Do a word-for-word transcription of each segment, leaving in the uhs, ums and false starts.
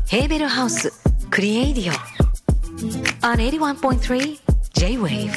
ヘーベルハウスクリエイディオ on エイティワンポイントスリー J-Wave。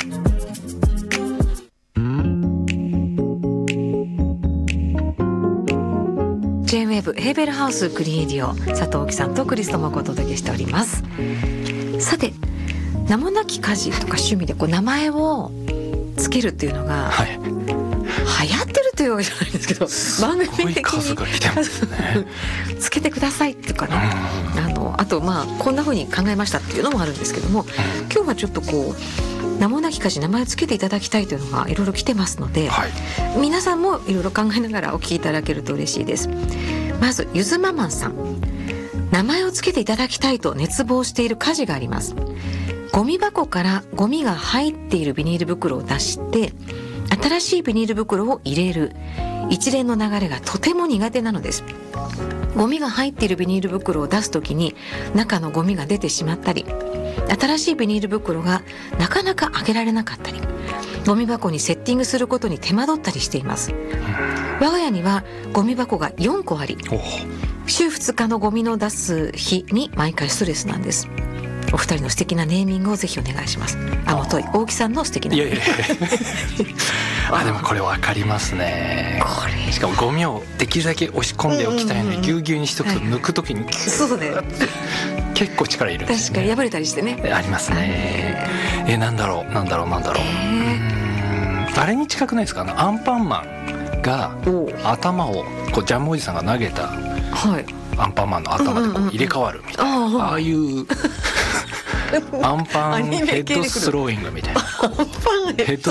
J-Wave ヘーベルハウスクリエイディオ、佐藤貴さんとクリストもお届けしております。さて、名もなき家事とか趣味でこう名前をつけるっていうのが、はい、流行ってるというわけじゃないんですけど、番組的につけてくださいとかね、あのあとまあこんな風に考えましたっていうのもあるんですけども、今日はちょっとこう名もなき家事、名前をつけていただきたいというのがいろいろ来てますので、はい、皆さんもいろいろ考えながらお聞きいただけると嬉しいです。まずゆずママンさん、名前をつけていただきたいと熱望している家事があります。ゴミ箱からゴミが入っているビニール袋を出して新しいビニール袋を入れる一連の流れがとても苦手なのです。ゴミが入っているビニール袋を出すときに中のゴミが出てしまったり、新しいビニール袋がなかなか開けられなかったり、ゴミ箱にセッティングすることに手間取ったりしています。我が家にはゴミ箱がよんこあり、週ふつかのゴミの出す日に毎回ストレスなんです。お二人の素敵なネーミングをぜひお願いします。あもとい大木さんの素敵な。いやいやいやあ、でもこれ分かりますね。これしかもゴミをできるだけ押し込んでおきたいのに、ぎゅうぎゅうにしとくと抜くときに、はい、そうね、結構力いるんですね。 確かに破れたりしてね、 ありますね。えなんだろうなんだろうなんだろう、えー、うーんあれに近くないですか、アンパンマンが頭をこうジャムおじさんが投げた、はい、アンパンマンの頭でこう入れ替わるみたいな、うんうんうん、ああいうアンパンヘッドスローイングみたいなヘッド